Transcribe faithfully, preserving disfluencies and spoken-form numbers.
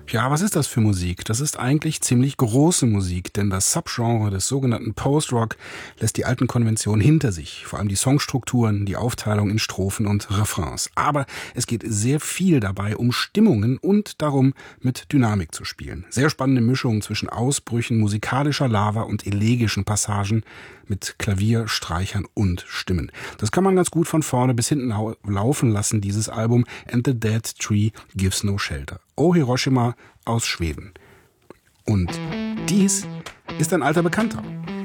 Ja, was ist das für Musik? Das ist eigentlich ziemlich große Musik, denn das Subgenre des sogenannten Post-Rock lässt die alten Konventionen hinter sich, vor allem die Songstrukturen, die Aufteilung in Strophen und Refrains. Aber es geht sehr viel dabei um Stimmungen und darum, mit Dynamik zu spielen. Sehr spannende Mischungen zwischen Ausbrüchen musikalischer Lava und elegischen Passagen mit Klavier, Streichern und Stimmen. Das kann man ganz gut von vorne bis hinten laufen lassen, dieses Album And the Dead Tree Gives No Shelter. Oh Hiroshima aus Schweden. Und dies ist ein alter Bekannter.